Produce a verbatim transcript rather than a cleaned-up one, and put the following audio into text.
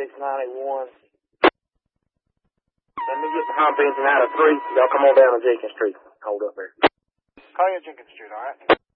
six ninety-one. Let me get the hump engine out of three. Y'all come on down to Jenkins Street. Hold up there. Call you at Jenkins Street, all right?